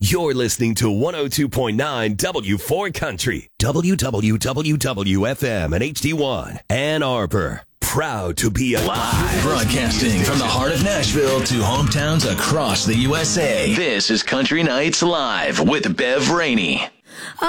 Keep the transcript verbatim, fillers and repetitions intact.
You're listening to one oh two point nine W four Country, W W W W F M and H D one, Ann Arbor. Proud to be alive. Broadcasting from the heart of Nashville to hometowns across the U S A. This is Country Nights Live with Bev Rainey.